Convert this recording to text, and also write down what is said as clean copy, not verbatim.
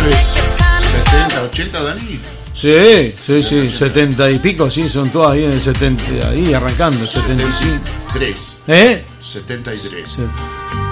es 70, 80, Dani. Sí, 70 y pico, sí, son todas ahí en el 70, ahí arrancando, 75. 73. ¿Eh? 73. Sí.